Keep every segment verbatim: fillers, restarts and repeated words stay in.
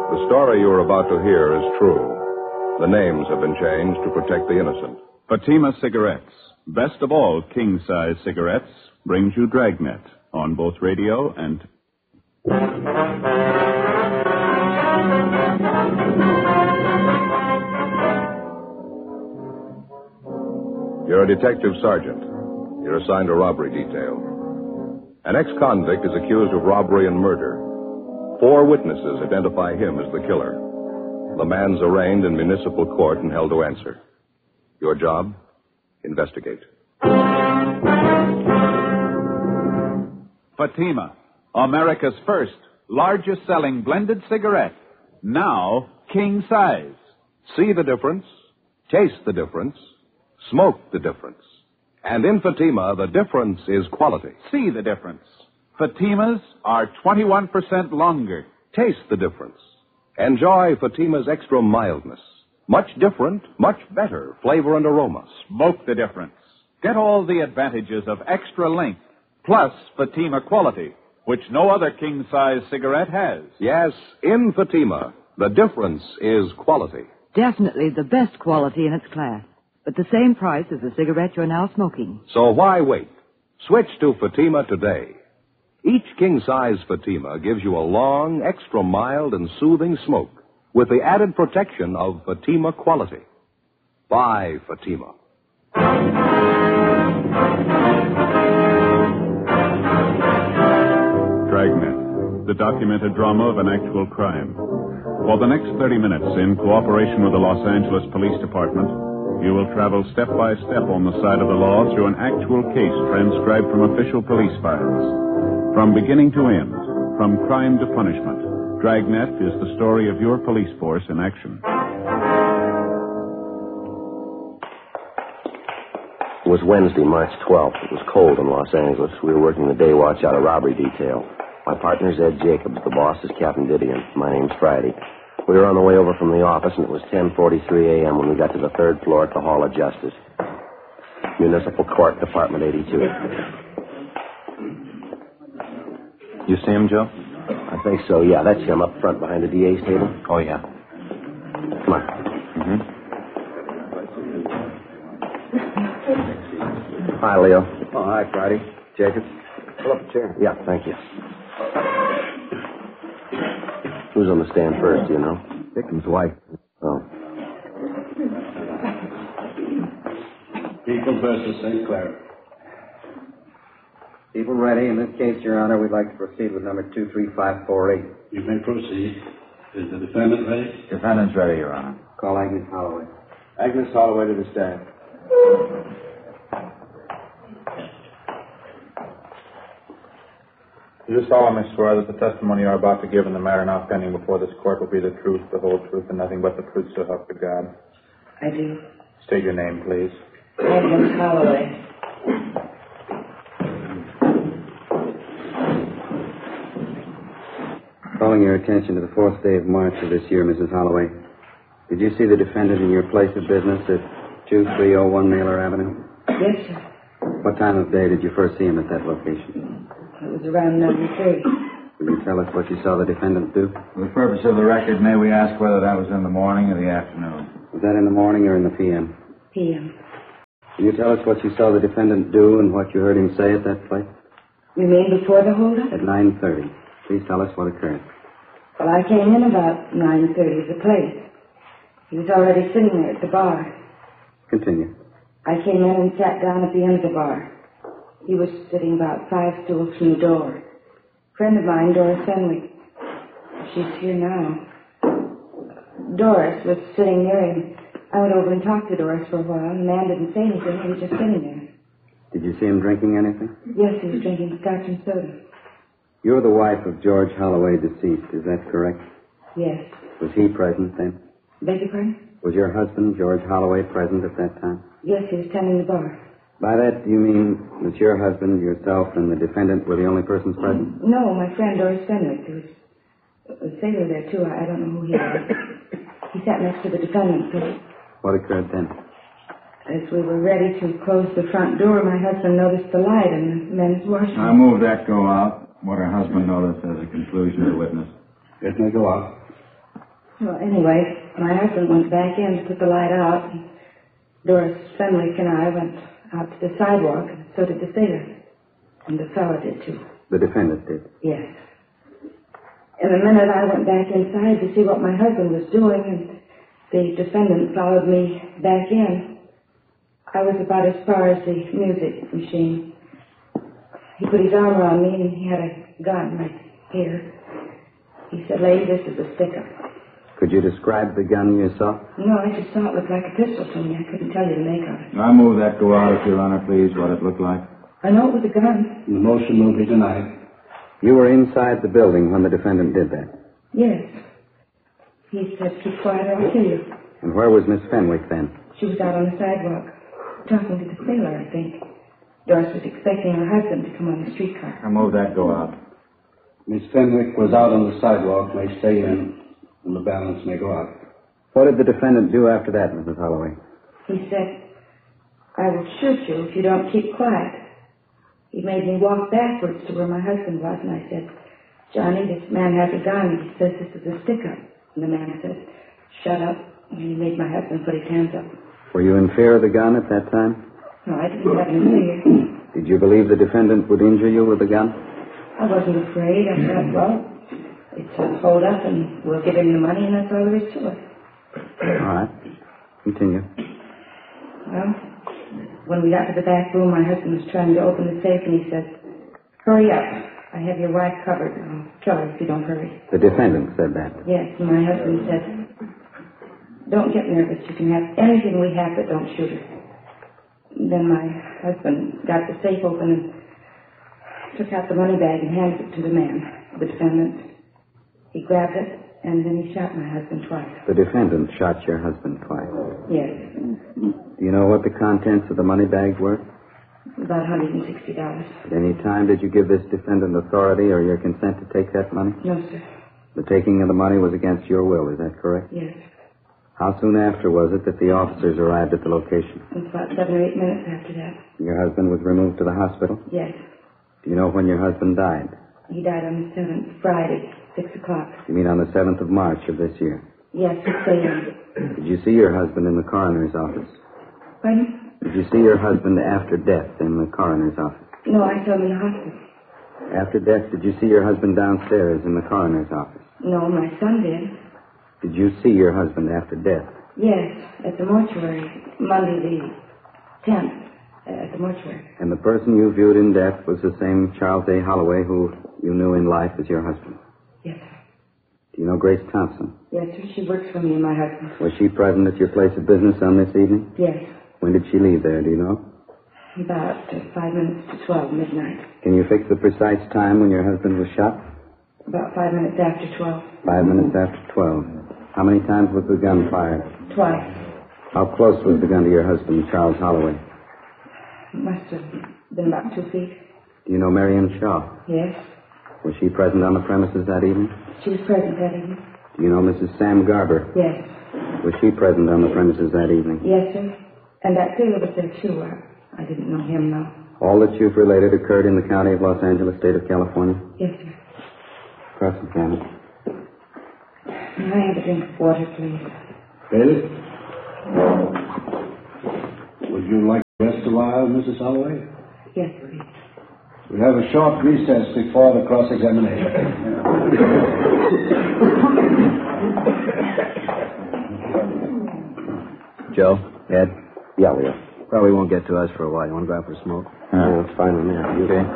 The story you're about to hear is true. The names have been changed to protect the innocent. Fatima Cigarettes, best of all king-size cigarettes, brings you Dragnet on both radio and... You're a detective sergeant. You're assigned a robbery detail. An ex-convict is accused of robbery and murder. Four witnesses identify him as the killer. The man's arraigned in municipal court and held to answer. Your job? Investigate. Fatima, America's first, largest selling blended cigarette. Now, king size. See the difference, taste the difference, smoke the difference. And in Fatima, the difference is quality. See the difference. Fatimas are twenty-one percent longer. Taste the difference. Enjoy Fatima's extra mildness. Much different, much better flavor and aroma. Smoke the difference. Get all the advantages of extra length, plus Fatima quality, which no other king-size cigarette has. Yes, in Fatima, the difference is quality. Definitely the best quality in its class, but the same price as the cigarette you're now smoking. So why wait? Switch to Fatima today. Each king-size Fatima gives you a long, extra mild and soothing smoke with the added protection of Fatima quality. Buy Fatima. Dragnet, the documented drama of an actual crime. For the next thirty minutes, in cooperation with the Los Angeles Police Department, you will travel step by step on the side of the law through an actual case transcribed from official police files. From beginning to end, from crime to punishment, Dragnet is the story of your police force in action. It was Wednesday, March twelfth. It was cold in Los Angeles. We were working the day watch out of robbery detail. My partner's Ed Jacobs. The boss is Captain Didion. My name's Friday. We were on the way over from the office, and it was ten forty-three a.m. when we got to the third floor at the Hall of Justice. Municipal Court, Department eighty-two. You see him, Joe? I think so, yeah. That's him up front behind the D A's table. Oh, yeah. Come on. Mm-hmm. Hi, Leo. Oh, hi, Friday. Jacobs. Pull up a chair. Yeah, thank you. Who's on the stand first, do you know? Victim's wife. Oh. People versus Saint Clair. People ready. In this case, Your Honor, we'd like to proceed with number two three five four eight. You may proceed. Is the defendant ready? Defendant's ready, Your Honor. Call Agnes Holloway. Agnes Holloway to the stand. Do you solemnly swear that the testimony you are about to give in the matter now pending before this court will be the truth, the whole truth, and nothing but the truth, so help you God? I do. State your name, please. Agnes Holloway. Calling your attention to the fourth day of March of this year, Missus Holloway. Did you see the defendant in your place of business at two three oh one Mailer Avenue? Yes, sir. What time of day did you first see him at that location? It was around nine thirty. Will you tell us what you saw the defendant do? For the purpose of the record, may we ask whether that was in the morning or the afternoon? Was that in the morning or in the P M? P M. Will you tell us what you saw the defendant do and what you heard him say at that place? You mean before the holdup? At nine thirty. Please tell us what occurred. Well, I came in about nine thirty to the place. He was already sitting there at the bar. Continue. I came in and sat down at the end of the bar. He was sitting about five stools from the door. A friend of mine, Doris Fenwick. She's here now. Doris was sitting near him. I went over and talked to Doris for a while. The man didn't say anything. He was just sitting there. Did you see him drinking anything? Yes, he was drinking scotch and soda. You're the wife of George Holloway, deceased. Is that correct? Yes. Was he present then? Beg your pardon? Was your husband, George Holloway, present at that time? Yes, he was tending the bar. By that, do you mean that your husband, yourself, and the defendant were the only persons present? No, my friend Doris Fenwick. There was a sailor there, too. I, I don't know who he was. He sat next to the defendant, so... What occurred then? As we were ready to close the front door, my husband noticed the light in the men's washroom. I move that go out. What her husband noticed as a conclusion of the witness. It may go out. Well, anyway, my husband went back in to put the light out. And Doris Fenwick and I went out to the sidewalk, and so did the sailor. And the fellow did, too. The defendant did? Yes. In a minute, I went back inside to see what my husband was doing, and the defendant followed me back in. I was about as far as the music machine. He put his arm around me, and he had a gun right here. He said, "Lady, this is a stick-up." Could you describe the gun you saw? No, I just saw it look like a pistol to me. I couldn't tell you the make of it. I move that go out, Your Honor, please, what it looked like. I know it was a gun. The motion will be denied. You were inside the building when the defendant did that? Yes. He said, "Keep quiet or I'll kill you." And where was Miss Fenwick then? She was out on the sidewalk, talking to the sailor, I think. Doris was expecting her husband to come on the streetcar. I move that go out. Miss Fenwick was out on the sidewalk, may stay in, and the balance may go out. What did the defendant do after that, Missus Holloway? He said, "I will shoot you if you don't keep quiet." He made me walk backwards to where my husband was, and I said, "Johnny, this man has a gun. He says this is a stick-up." And the man said, "Shut up." And he made my husband put his hands up. Were you in fear of the gun at that time? No, I didn't have any fear. Did you believe the defendant would injure you with the gun? I wasn't afraid. I thought, well, it's a hold-up, and we'll give him the money, and that's all there is to it. All right. Continue. Well, when we got to the back room, my husband was trying to open the safe, and he said, "Hurry up. I have your wife covered. I'll kill her if you don't hurry." The defendant said that? Yes, and my husband said, "Don't get nervous. You can have anything we have, but don't shoot her." Then my husband got the safe open and took out the money bag and handed it to the man, the defendant. He grabbed it, and then he shot my husband twice. The defendant shot your husband twice? Yes. Do you know what the contents of the money bag were? About one hundred sixty dollars. At any time did you give this defendant authority or your consent to take that money? No, sir. The taking of the money was against your will, is that correct? Yes. How soon after was it that the officers arrived at the location? It was about seven or eight minutes after that. Your husband was removed to the hospital? Yes. Do you know when your husband died? He died on the seventh, Friday, six o'clock. You mean on the seventh of March of this year? Yes, six a.m. Did you see your husband in the coroner's office? Pardon? Did you see your husband after death in the coroner's office? No, I saw him in the hospital. After death, did you see your husband downstairs in the coroner's office? No, my son did. Did you see your husband after death? Yes, at the mortuary, Monday the tenth, at the mortuary. And the person you viewed in death was the same Charles A. Holloway who you knew in life as your husband? Yes, sir. Do you know Grace Thompson? Yes, sir. She works for me and my husband. Was she present at your place of business on this evening? Yes. When did she leave there, do you know? About uh, five minutes to twelve, midnight. Can you fix the precise time when your husband was shot? About five minutes after twelve. Five minutes after twelve. How many times was the gun fired? Twice. How close was the gun to your husband, Charles Holloway? It must have been about two feet. Do you know Marion Shaw? Yes. Was she present on the premises that evening? She was present that evening. Do you know Missus Sam Garber? Yes. Was she present on the premises that evening? Yes, sir. And that sailor was there, too. I, I didn't know him, no. All that you've related occurred in the county of Los Angeles, state of California? Yes, sir. Cross-examine. May I have a drink of water, please? Bill? Would you like to rest a while, Missus Holloway? Yes, please. We have a short recess before the cross-examination. Joe? Ed? Yeah, we are. Probably won't get to us for a while. You want to go out for a smoke? Yeah, it's fine with me. You Okay.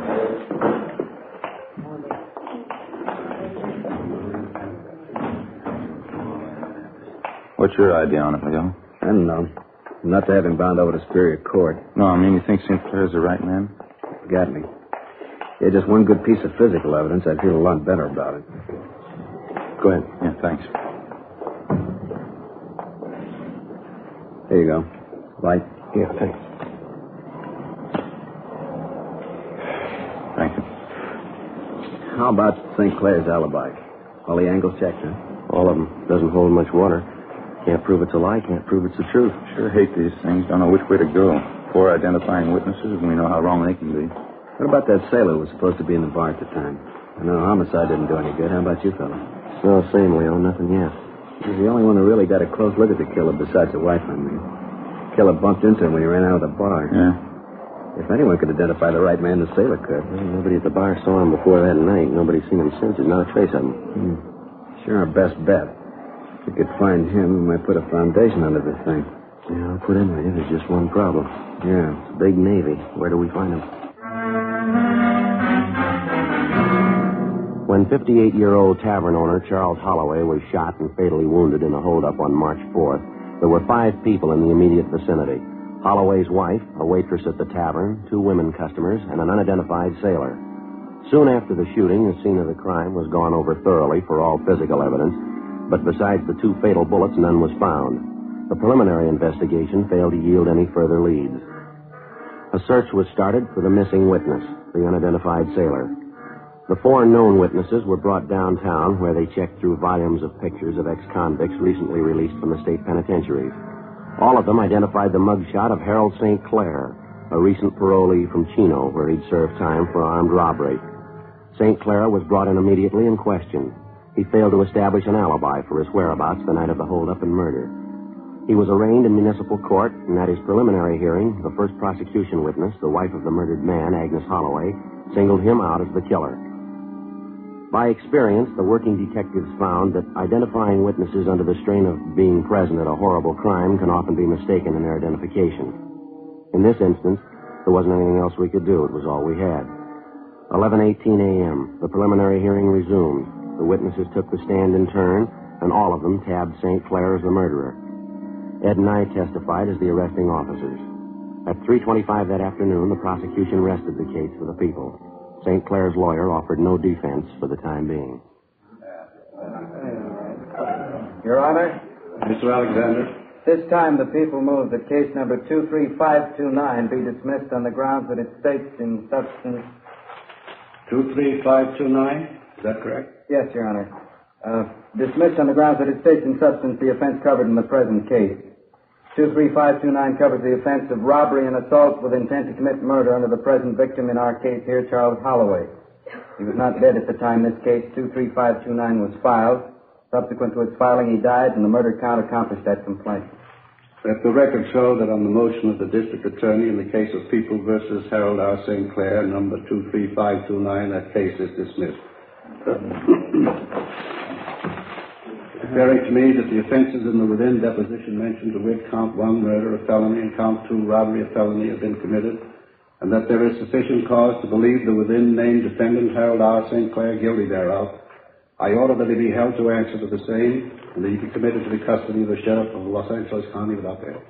What's your idea on it, Leo? I don't know. Not to have him bound over to Superior Court. No, I mean, you think Sinclair's the right man? Got me. Yeah, just one good piece of physical evidence, I'd feel a lot better about it. Go ahead. Yeah, thanks. There you go. Light? Yeah, thanks. Thank you. How about Saint Clair's alibi? All the angles checked, huh? All of them. Doesn't hold much water. Can't prove it's a lie, can't prove it's the truth. Sure hate these things. Don't know which way to go. Four identifying witnesses, and we know how wrong they can be. What about that sailor who was supposed to be in the bar at the time? I know homicide didn't do any good. How about you, fella? No, same, Leo. Nothing yet. He's the only one who really got a close look at the killer besides the wife, I mean. Killer bumped into him when he ran out of the bar. Yeah. If anyone could identify the right man, the sailor could. Well, nobody at the bar saw him before that night. Nobody's seen him since. There's not a trace of him. Hmm. Sure, our best bet. If we could find him, we might put a foundation under this thing. Yeah, I'll put in with you. There's just one problem. Yeah. It's a big Navy. Where do we find him? When fifty-eight-year-old tavern owner Charles Holloway was shot and fatally wounded in a holdup on March fourth, there were five people in the immediate vicinity. Holloway's wife, a waitress at the tavern, two women customers, and an unidentified sailor. Soon after the shooting, the scene of the crime was gone over thoroughly for all physical evidence, but besides the two fatal bullets, none was found. The preliminary investigation failed to yield any further leads. A search was started for the missing witness, the unidentified sailor. The four known witnesses were brought downtown, where they checked through volumes of pictures of ex-convicts recently released from the state penitentiaries. All of them identified the mugshot of Harold Saint Clair, a recent parolee from Chino, where he'd served time for armed robbery. Saint Clair was brought in immediately and questioned. He failed to establish an alibi for his whereabouts the night of the holdup and murder. He was arraigned in municipal court, and at his preliminary hearing, the first prosecution witness, the wife of the murdered man, Agnes Holloway, singled him out as the killer. By experience, the working detectives found that identifying witnesses under the strain of being present at a horrible crime can often be mistaken in their identification. In this instance, there wasn't anything else we could do. It was all we had. eleven eighteen a.m., the preliminary hearing resumed. The witnesses took the stand in turn, and all of them tabbed Saint Clair as the murderer. Ed and I testified as the arresting officers. At three twenty-five that afternoon, the prosecution rested the case for the people. Saint Clair's lawyer offered no defense for the time being. Your Honor, Mister Alexander. this time the people move that case number two three five two nine be dismissed on the grounds that it states in substance... two three five two nine, is that correct? Yes, Your Honor. Uh, dismissed on the grounds that it states in substance the offense covered in the present case. two three five two nine covers the offense of robbery and assault with intent to commit murder under the present victim in our case here, Charles Holloway. He was not dead at the time this case two three five two nine was filed. Subsequent to its filing, he died, and the murder count accomplished that complaint. Let the record show that on the motion of the district attorney in the case of People versus Harold R. Saint Clair, number two three five two nine, that case is dismissed. Declaring to me that the offenses in the within deposition mentioned, to wit, count one, murder, a felony, and count two, robbery, a felony, have been committed, and that there is sufficient cause to believe the within named defendant, Harold R. Saint Clair, guilty thereof. I order that he be held to answer to the same, and that he be committed to the custody of the sheriff of Los Angeles County without bail.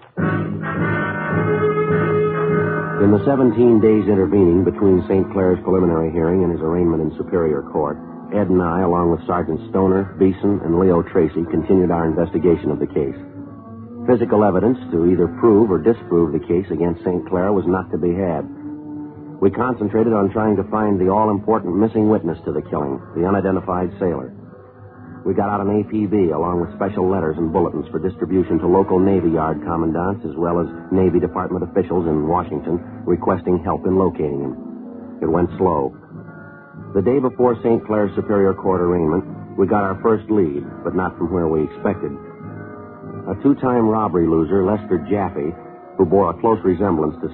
In the seventeen days intervening between Saint Clair's preliminary hearing and his arraignment in Superior Court, Ed and I, along with Sergeant Stoner, Beeson, and Leo Tracy, continued our investigation of the case. Physical evidence to either prove or disprove the case against Saint Clair was not to be had. We concentrated on trying to find the all-important missing witness to the killing, the unidentified sailor. We got out an A P B along with special letters and bulletins for distribution to local Navy Yard commandants as well as Navy Department officials in Washington requesting help in locating him. It went slow. The day before Saint Clair's Superior Court arraignment, we got our first lead, but not from where we expected. A two-time robbery loser, Lester Jaffe, who bore a close resemblance to